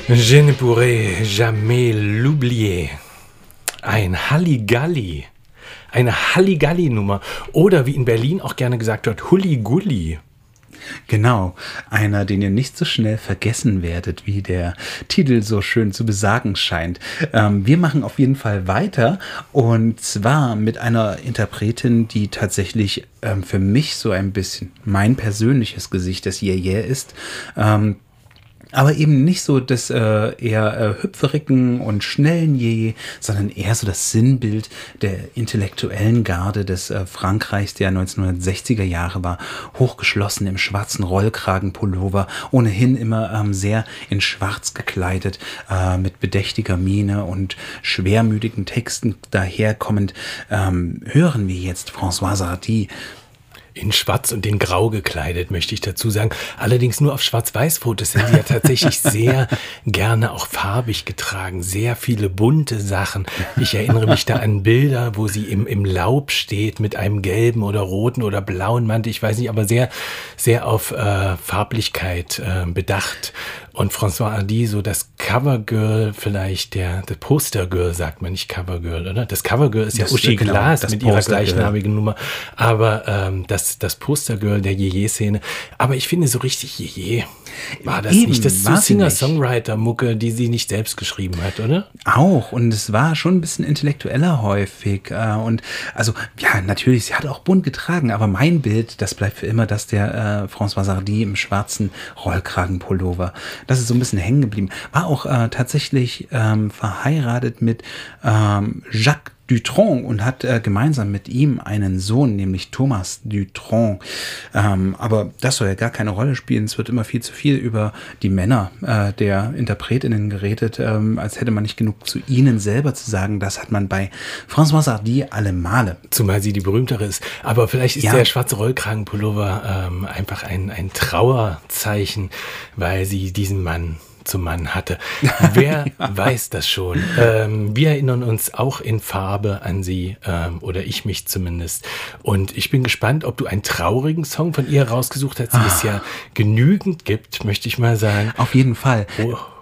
Je ne pourrai jamais l'oublier. Ein Halligalli. Eine Halligalli-Nummer. Oder wie in Berlin auch gerne gesagt wird, Hulli-Gulli. Genau, einer, den ihr nicht so schnell vergessen werdet, wie der Titel so schön zu besagen scheint. Wir machen auf jeden Fall weiter, und zwar mit einer Interpretin, die tatsächlich für mich so ein bisschen mein persönliches Gesicht des Yeah-Yeah ist. Aber eben nicht so das eher hüpferigen und schnellen Je, sondern eher so das Sinnbild der intellektuellen Garde des Frankreichs der 1960er Jahre war. Hochgeschlossen im schwarzen Rollkragenpullover, ohnehin immer sehr in schwarz gekleidet, mit bedächtiger Miene und schwermütigen Texten daherkommend, hören wir jetzt Françoise Hardy. In schwarz und in grau gekleidet, möchte ich dazu sagen. Allerdings nur auf Schwarz-Weiß-Fotos sind sie ja tatsächlich sehr gerne auch farbig getragen. Sehr viele bunte Sachen. Ich erinnere mich da an Bilder, wo sie im Laub steht mit einem gelben oder roten oder blauen Mantel. Ich weiß nicht, aber sehr, sehr auf Farblichkeit bedacht. Und Françoise Hardy, so das Covergirl vielleicht, das Postergirl sagt man, nicht Covergirl, oder? Das Covergirl ist ja Uschi Glas mit ihrer gleichnamigen Nummer. Aber das Postergirl der Yeye-Szene. Aber ich finde, so richtig Yeye war das Eben, nicht. Das ist so war sie nicht. Singer-Songwriter-Mucke, die sie nicht selbst geschrieben hat, oder? Auch, und es war schon ein bisschen intellektueller häufig. Und also, ja, natürlich, sie hat auch bunt getragen, aber mein Bild, das bleibt für immer das der Françoise Hardy im schwarzen Rollkragenpullover. Das ist so ein bisschen hängen geblieben. War auch tatsächlich verheiratet mit Jacques Dutronc und hat gemeinsam mit ihm einen Sohn, nämlich Thomas Dutronc. Aber das soll ja gar keine Rolle spielen. Es wird immer viel zu viel über die Männer der Interpretinnen geredet, als hätte man nicht genug zu ihnen selber zu sagen. Das hat man bei Françoise Hardy alle Male. Zumal sie die berühmtere ist. Aber vielleicht ist der schwarze Rollkragenpullover einfach ein Trauerzeichen, weil sie diesen Mann zum Mann hatte. Wer weiß das schon? Wir erinnern uns auch in Farbe an sie, oder ich mich zumindest. Und ich bin gespannt, ob du einen traurigen Song von ihr rausgesucht hast, die es ja genügend gibt, möchte ich mal sagen. Auf jeden Fall.